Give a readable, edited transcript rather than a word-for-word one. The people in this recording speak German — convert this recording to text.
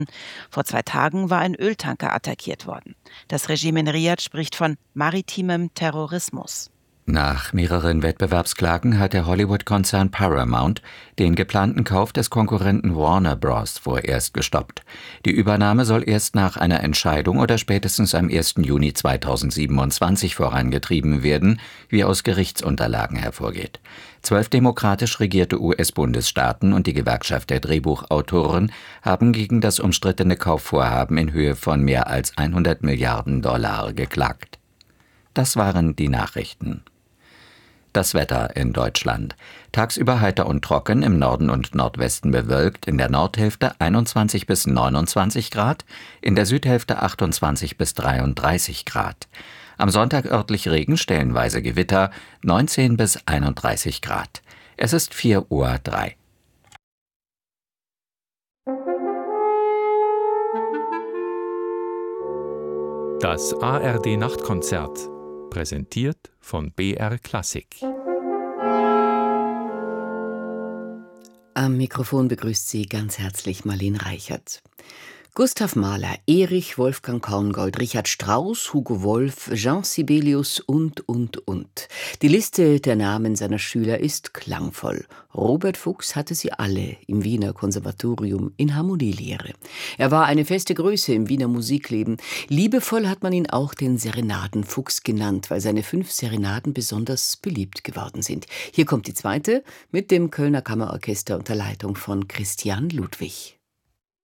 Vor 2 Tagen war ein Öltanker attackiert worden. Das Regime in Riad spricht von maritimem Terrorismus. Nach mehreren Wettbewerbsklagen hat der Hollywood-Konzern Paramount den geplanten Kauf des Konkurrenten Warner Bros. Vorerst gestoppt. Die Übernahme soll erst nach einer Entscheidung oder spätestens am 1. Juni 2027 vorangetrieben werden, wie aus Gerichtsunterlagen hervorgeht. 12 demokratisch regierte US-Bundesstaaten und die Gewerkschaft der Drehbuchautoren haben gegen das umstrittene Kaufvorhaben in Höhe von mehr als 100 Milliarden Dollar geklagt. Das waren die Nachrichten. Das Wetter in Deutschland. Tagsüber heiter und trocken, im Norden und Nordwesten bewölkt, in der Nordhälfte 21 bis 29 Grad, in der Südhälfte 28 bis 33 Grad. Am Sonntag örtlich Regen, stellenweise Gewitter, 19 bis 31 Grad. Es ist 4:03 Uhr. Das ARD-Nachtkonzert, präsentiert von BR Klassik. Am Mikrofon begrüßt Sie ganz herzlich Marlene Reichert. Gustav Mahler, Erich Wolfgang Korngold, Richard Strauss, Hugo Wolf, Jean Sibelius und. Die Liste der Namen seiner Schüler ist klangvoll. Robert Fuchs hatte sie alle im Wiener Konservatorium in Harmonielehre. Er war eine feste Größe im Wiener Musikleben. Liebevoll hat man ihn auch den Serenadenfuchs genannt, weil seine 5 Serenaden besonders beliebt geworden sind. Hier kommt die zweite mit dem Kölner Kammerorchester unter Leitung von Christian Ludwig.